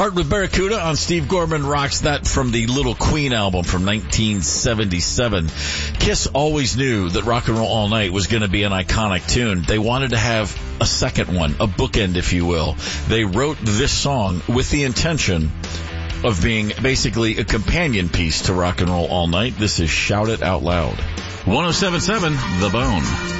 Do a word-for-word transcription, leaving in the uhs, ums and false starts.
Heart with Barracuda on Steve Gorman Rocks, that from the Little Queen album from nineteen seventy-seven. Kiss always knew that Rock and Roll All Night was going to be an iconic tune. They wanted to have a second one, a bookend, if you will. They wrote this song with the intention of being basically a companion piece to Rock and Roll All Night. This is Shout It Out Loud. one oh seven point seven The Bone.